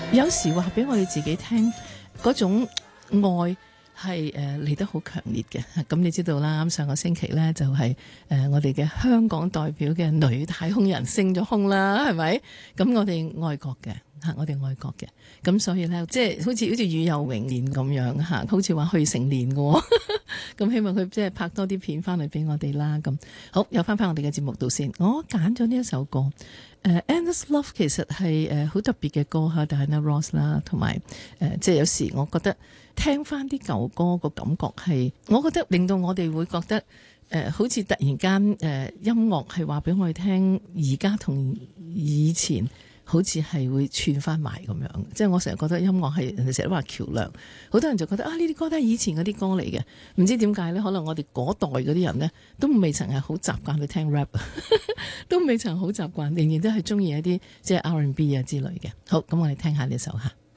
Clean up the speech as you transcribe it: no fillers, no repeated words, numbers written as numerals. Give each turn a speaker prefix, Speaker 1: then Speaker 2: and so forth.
Speaker 1: 有時話俾我哋自己聽，嗰種愛係嚟得好強烈嘅。咁你知道啦，上個星期呢，就係我哋嘅香港代表嘅女太空人升咗空啦，係咪？咁我哋愛國嘅。我哋愛國嘅，咁所以咧，即係好似與有榮焉咁樣嚇，好似話去成年嘅，咁希望佢即係拍多啲片翻嚟俾我哋啦。咁好，又翻我哋嘅節目度先。我揀咗呢一首歌，Endless Love 其實係好特別嘅歌嚇，Diana Ross 啦，同埋即係有時我覺得聽翻啲舊歌個感覺係，我覺得令到我哋會覺得好似突然間音樂係話俾我哋聽，而家同以前好似係會串翻埋咁樣，即係我成日覺得音樂係人哋成日都話橋梁，好多人就覺得呢啲歌都係以前嗰啲歌嚟嘅，唔知點解呢？可能我哋嗰代嗰啲人呢，都未曾係好習慣去聽 rap， 都未曾好習慣，仍然都係中意一啲即係 R&B 啊之類嘅。好，咁我哋聽下呢首嚇。